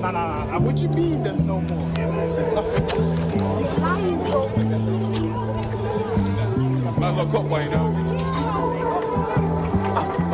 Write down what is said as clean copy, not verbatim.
Nah. What you mean there's no more? There's nothing. You're lying, bro. Man got caught by now.